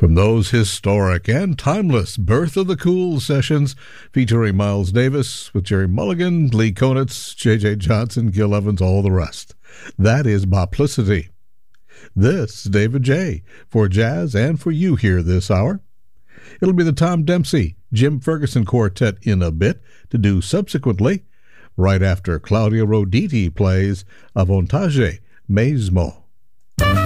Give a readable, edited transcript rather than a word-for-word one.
From those historic and timeless Birth of the Cool sessions featuring Miles Davis with Jerry Mulligan, Lee Konitz, J.J. Johnson, Gil Evans, all the rest. That is Boplicity. This is David J. for Jazz and for you here this hour. It'll be the Tom Dempsey, Jim Ferguson Quartet in a bit to do subsequently, right after Claudio Roditi plays A Vontade Mesmo.